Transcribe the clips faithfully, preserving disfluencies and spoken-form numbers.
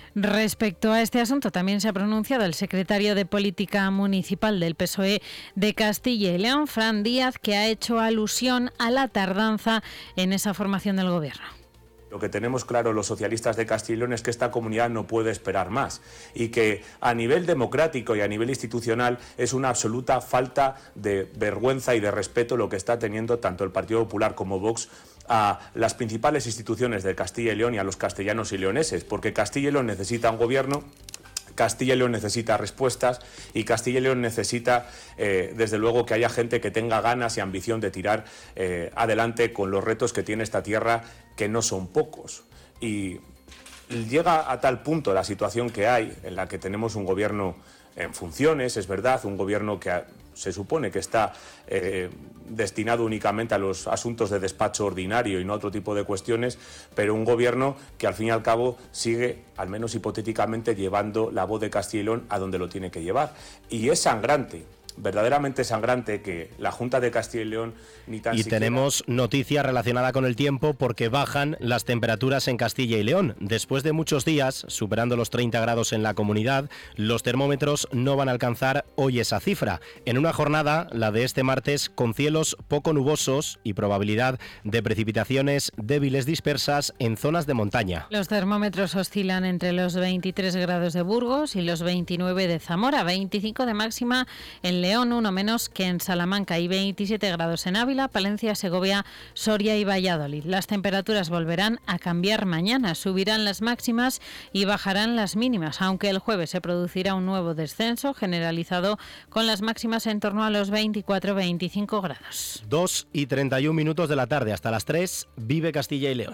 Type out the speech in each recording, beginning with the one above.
Respecto a este asunto también se ha pronunciado el secretario de Política Municipal del P S O E de Castilla y León, Fran Díaz, que ha hecho alusión a la tardanza en esa formación del gobierno. Lo que tenemos claro los socialistas de Castilla y León es que esta comunidad no puede esperar más y que a nivel democrático y a nivel institucional es una absoluta falta de vergüenza y de respeto lo que está teniendo tanto el Partido Popular como Vox a las principales instituciones de Castilla y León y a los castellanos y leoneses, porque Castilla y León necesita un gobierno, Castilla y León necesita respuestas y Castilla y León necesita, eh, desde luego, que haya gente que tenga ganas y ambición de tirar eh, adelante con los retos que tiene esta tierra, que no son pocos. Y llega a tal punto la situación que hay, en la que tenemos un gobierno en funciones, es verdad, un gobierno que se supone que está eh, destinado únicamente a los asuntos de despacho ordinario y no a otro tipo de cuestiones, pero un gobierno que al fin y al cabo sigue, al menos hipotéticamente, llevando la voz de Castilla y León a donde lo tiene que llevar. Y es sangrante, verdaderamente sangrante, que la Junta de Castilla y León ni tan y siquiera... tenemos noticia relacionada con el tiempo porque bajan las temperaturas en Castilla y León. Después de muchos días, superando los treinta grados en la comunidad, los termómetros no van a alcanzar hoy esa cifra. En una jornada, la de este martes, con cielos poco nubosos y probabilidad de precipitaciones débiles dispersas en zonas de montaña. Los termómetros oscilan entre los veintitrés grados de Burgos y los veintinueve de Zamora, veinticinco de máxima en León, uno menos que en Salamanca, y veintisiete grados en Ávila, Palencia, Segovia, Soria y Valladolid. Las temperaturas volverán a cambiar mañana, subirán las máximas y bajarán las mínimas, aunque el jueves se producirá un nuevo descenso generalizado con las máximas en torno a los veinticuatro a veinticinco grados. dos y treinta y un minutos de la tarde, hasta las tres, vive Castilla y León.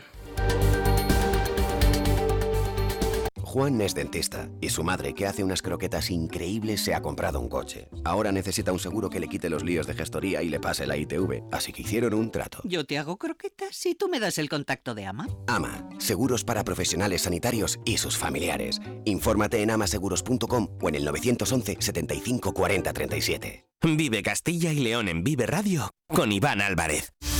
Juan es dentista y su madre, que hace unas croquetas increíbles, se ha comprado un coche. Ahora necesita un seguro que le quite los líos de gestoría y le pase la I T V, así que hicieron un trato. Yo te hago croquetas y tú me das el contacto de Ama. Ama, seguros para profesionales sanitarios y sus familiares. Infórmate en amaseguros punto com o en el nueve once setenta y cinco cuarenta treinta y siete. Vive Castilla y León en Vive Radio con Iván Álvarez.